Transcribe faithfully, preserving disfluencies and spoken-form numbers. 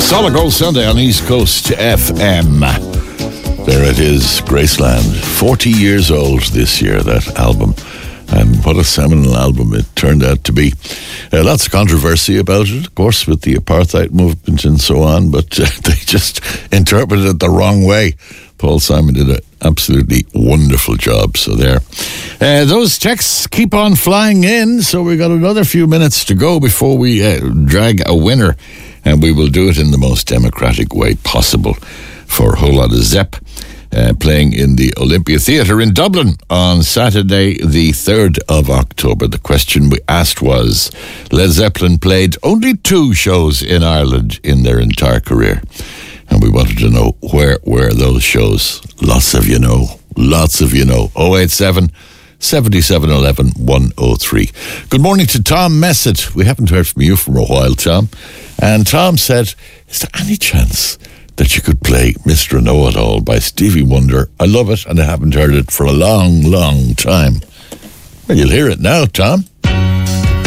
Solid Gold Sunday on East Coast F M. There it is, Graceland. forty years old this year, that album. And what a seminal album it turned out to be. Uh, lots of controversy about it, of course, with the apartheid movement and so on, but uh, they just interpreted it the wrong way. Paul Simon did an absolutely wonderful job. So there. Uh, those texts keep on flying in, so we've got another few minutes to go before we uh, drag a winner. And we will do it in the most democratic way possible for a whole lot of Zepp. Uh, playing in the Olympia Theatre in Dublin on Saturday the third of October. The question we asked was, Led Zeppelin played only two shows in Ireland in their entire career, and we wanted to know where were those shows. Lots of you know, lots of you know. oh eight seven, seven seven one one, one oh three. Good morning to Tom Messett. We haven't heard from you for a while, Tom. And Tom said, is there any chance that you could play Mister Know-It-All by Stevie Wonder? I love it, and I haven't heard it for a long, long time. Well, you'll hear it now, Tom.